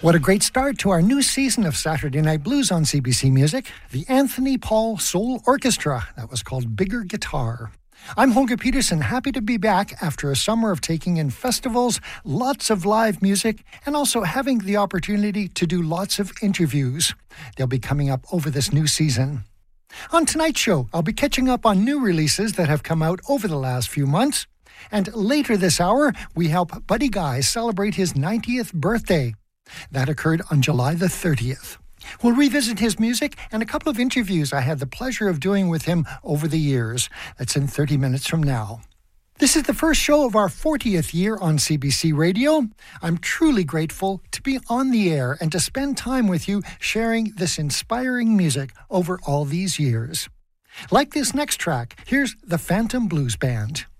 What a great start to our new season of Saturday Night Blues on CBC Music. The Anthony Paul Soul Orchestra. That was called Bigger Guitar. I'm Holger Peterson, happy to be back after a summer of taking in festivals, lots of live music, and also having the opportunity to do lots of interviews. They'll be coming up over this new season. On tonight's show, I'll be catching up on new releases that have come out over the last few months. And later this hour, we help Buddy Guy celebrate his 90th birthday. That occurred on July the 30th. We'll revisit his music and a couple of interviews I had the pleasure of doing with him over the years. That's in 30 minutes from now. This is the first show of our 40th year on CBC Radio. I'm truly grateful to be on the air and to spend time with you sharing this inspiring music over all these years. Like this next track, here's the Phantom Blues Band.